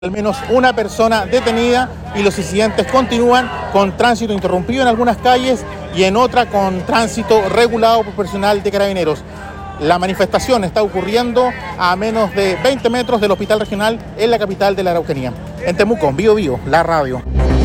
Al menos una persona detenida y los incidentes continúan con tránsito interrumpido en algunas calles y en otra con tránsito regulado por personal de Carabineros. La manifestación está ocurriendo a menos de 20 metros del Hospital Regional en la capital de la Araucanía. En Temuco, Bio Bio, la radio.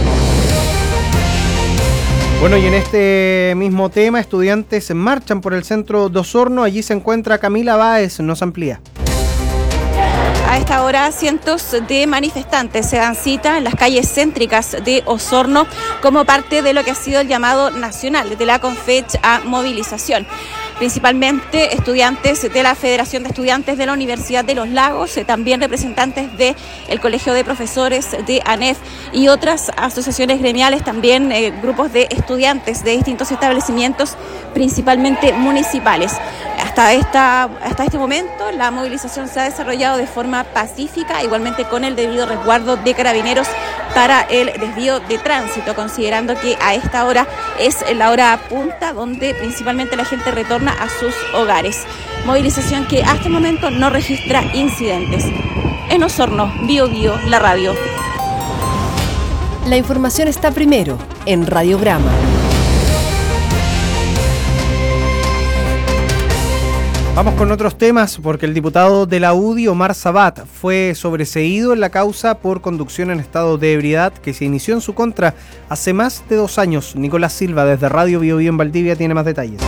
Bueno, y en este mismo tema, estudiantes marchan por el centro de Osorno. Allí se encuentra Camila Báez, nos amplía. A esta hora, cientos de manifestantes se dan cita en las calles céntricas de Osorno como parte de lo que ha sido el llamado nacional de la CONFECH a movilización. Principalmente estudiantes de la Federación de Estudiantes de la Universidad de Los Lagos, también representantes del Colegio de Profesores de ANEF y otras asociaciones gremiales, también grupos de estudiantes de distintos establecimientos, principalmente municipales. Hasta este momento la movilización se ha desarrollado de forma pacífica, igualmente con el debido resguardo de Carabineros para el desvío de tránsito, considerando que a esta hora es la hora punta donde principalmente la gente retorna a sus hogares. Movilización que hasta el momento no registra incidentes. En Osorno, Bio Bio, la radio. La información está primero en Radiograma. Vamos con otros temas, porque el diputado de la UDI, Omar Sabat, fue sobreseído en la causa por conducción en estado de ebriedad que se inició en su contra hace más de 2 años. Nicolás Silva, desde Radio Bio Bio en Valdivia, tiene más detalles.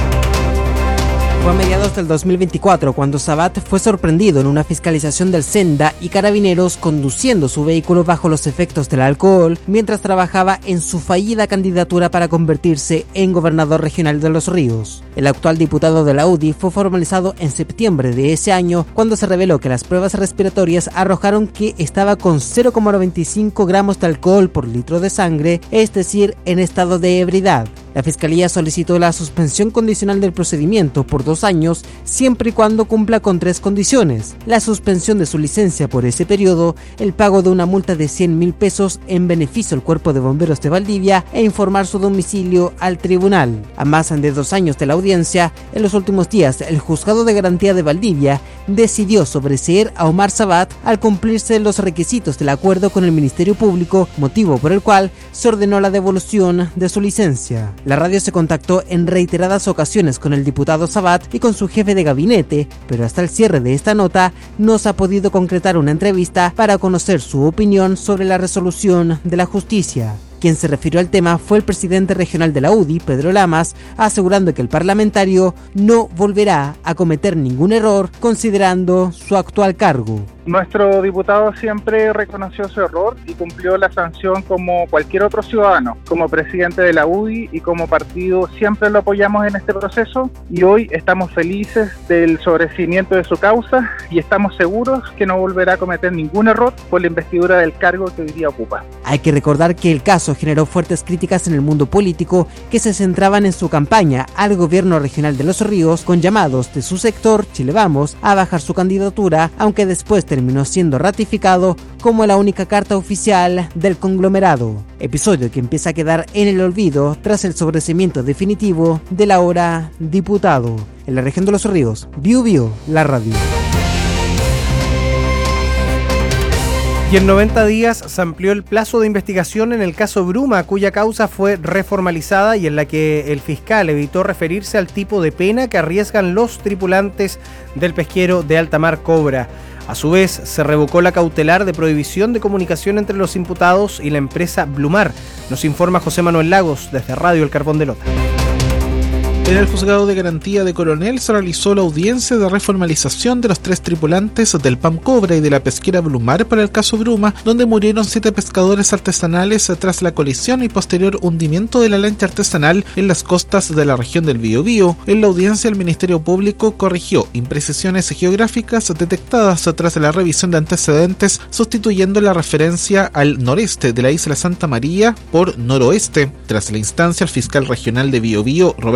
Fue a mediados del 2024 cuando Sabat fue sorprendido en una fiscalización del Senda y Carabineros conduciendo su vehículo bajo los efectos del alcohol mientras trabajaba en su fallida candidatura para convertirse en gobernador regional de Los Ríos. El actual diputado de la UDI fue formalizado en septiembre de ese año cuando se reveló que las pruebas respiratorias arrojaron que estaba con 0,95 gramos de alcohol por litro de sangre, es decir, en estado de ebriedad. La Fiscalía solicitó la suspensión condicional del procedimiento por 2 años, siempre y cuando cumpla con 3 condiciones: la suspensión de su licencia por ese periodo, el pago de una multa de 100.000 pesos en beneficio al Cuerpo de Bomberos de Valdivia e informar su domicilio al tribunal. A más de 2 años de la audiencia, en los últimos días, el Juzgado de Garantía de Valdivia decidió sobreseer a Omar Sabat al cumplirse los requisitos del acuerdo con el Ministerio Público, motivo por el cual se ordenó la devolución de su licencia. La radio se contactó en reiteradas ocasiones con el diputado Sabat y con su jefe de gabinete, pero hasta el cierre de esta nota no se ha podido concretar una entrevista para conocer su opinión sobre la resolución de la justicia. Quien se refirió al tema fue el presidente regional de la UDI, Pedro Lamas, asegurando que el parlamentario no volverá a cometer ningún error considerando su actual cargo. Nuestro diputado siempre reconoció su error y cumplió la sanción como cualquier otro ciudadano. Como presidente de la UDI y como partido siempre lo apoyamos en este proceso y hoy estamos felices del sobreseimiento de su causa y estamos seguros que no volverá a cometer ningún error por la investidura del cargo que hoy día ocupa. Hay que recordar que el caso generó fuertes críticas en el mundo político que se centraban en su campaña al gobierno regional de Los Ríos con llamados de su sector, Chile Vamos, a bajar su candidatura, aunque después terminó siendo ratificado como la única carta oficial del conglomerado. Episodio que empieza a quedar en el olvido tras el sobreseimiento definitivo del ahora diputado. En la región de Los Ríos, Bio Bio, la radio. Y en 90 días se amplió el plazo de investigación en el caso Bruma, cuya causa fue reformalizada y en la que el fiscal evitó referirse al tipo de pena que arriesgan los tripulantes del pesquero de alta mar Cobra. A su vez, se revocó la cautelar de prohibición de comunicación entre los imputados y la empresa Blumar. Nos informa José Manuel Lagos desde Radio El Carbón de Lota. En el Juzgado de Garantía de Coronel se realizó la audiencia de reformalización de los 3 tripulantes del PAM Cobra y de la pesquera Blumar para el caso Bruma, donde murieron 7 pescadores artesanales tras la colisión y posterior hundimiento de la lancha artesanal en las costas de la región del Biobío. En la audiencia, el Ministerio Público corrigió imprecisiones geográficas detectadas tras la revisión de antecedentes, sustituyendo la referencia al noreste de la isla Santa María por noroeste. Tras la instancia, el fiscal regional de Biobío, Roberto Garrido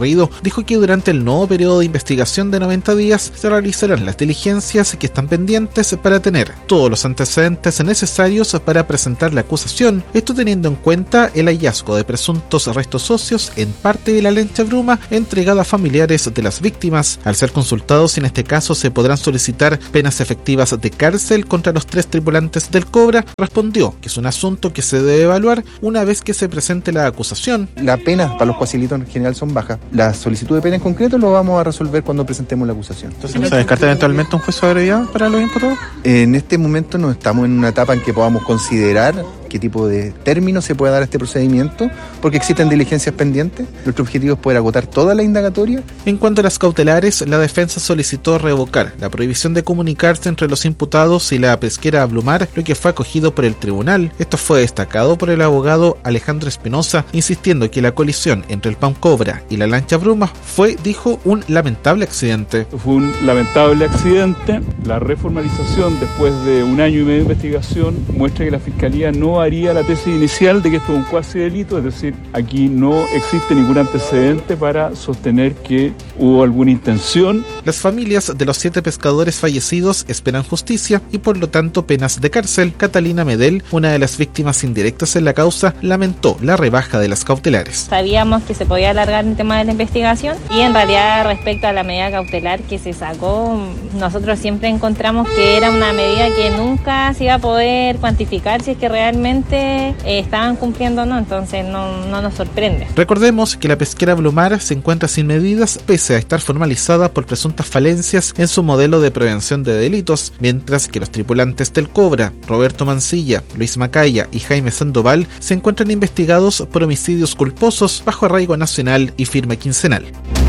Garrido dijo que durante el nuevo periodo de investigación de 90 días se realizarán las diligencias que están pendientes para tener todos los antecedentes necesarios para presentar la acusación, esto teniendo en cuenta el hallazgo de presuntos restos óseos en parte de la lancha Bruma entregada a familiares de las víctimas. Al ser consultados si en este caso se podrán solicitar penas efectivas de cárcel contra los 3 tripulantes del Cobra, respondió que es un asunto que se debe evaluar una vez que se presente la acusación. Las penas para los cuasilitos en general son bajas. La solicitud de pena en concreto lo vamos a resolver cuando presentemos la acusación. Entonces, ¿se descarta eventualmente un juicio de abreviado para los imputados? En este momento no estamos en una etapa en que podamos considerar qué tipo de término se puede dar a este procedimiento, porque existen diligencias pendientes. Nuestro objetivo es poder agotar toda la indagatoria. En cuanto a las cautelares, la defensa solicitó revocar la prohibición de comunicarse entre los imputados y la pesquera Blumar, lo que fue acogido por el tribunal. Esto fue destacado por el abogado Alejandro Espinosa, insistiendo que la colisión entre el PAM Cobra y la lancha Bruma fue, dijo, un lamentable accidente. Fue un lamentable accidente. La reformalización, después de 1 año y medio de investigación, muestra que la Fiscalía no haría la tesis inicial de que esto es un cuasi delito, es decir, aquí no existe ningún antecedente para sostener que hubo alguna intención. Las familias de los 7 pescadores fallecidos esperan justicia y por lo tanto penas de cárcel. Catalina Medel, una de las víctimas indirectas en la causa, lamentó la rebaja de las cautelares. Sabíamos que se podía alargar el tema de la investigación y en realidad respecto a la medida cautelar que se sacó, nosotros siempre encontramos que era una medida que nunca se iba a poder cuantificar si es que realmente estaban cumpliendo o no, entonces no nos sorprende. Recordemos que la pesquera Blumar se encuentra sin medidas pese a estar formalizada por presuntas falencias en su modelo de prevención de delitos, mientras que los tripulantes del Cobra, Roberto Mancilla, Luis Macaya y Jaime Sandoval, se encuentran investigados por homicidios culposos bajo arraigo nacional y firma quincenal.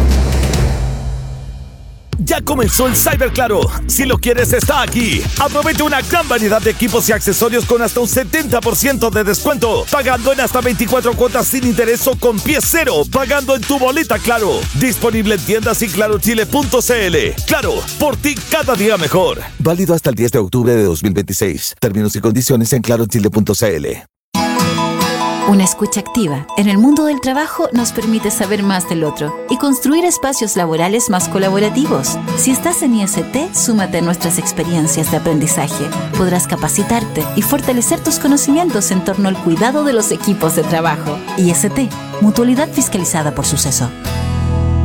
Ya comenzó el Cyber Claro. Si lo quieres, está aquí. Aprovecha una gran variedad de equipos y accesorios con hasta un 70% de descuento. Pagando en hasta 24 cuotas sin interés o con pie cero. Pagando en tu boleta Claro. Disponible en tiendas y clarochile.cl. Claro, por ti cada día mejor. Válido hasta el 10 de octubre de 2026. Términos y condiciones en clarochile.cl. Una escucha activa en el mundo del trabajo nos permite saber más del otro y construir espacios laborales más colaborativos. Si estás en IST, súmate a nuestras experiencias de aprendizaje. Podrás capacitarte y fortalecer tus conocimientos en torno al cuidado de los equipos de trabajo. IST, Mutualidad fiscalizada por Suceso.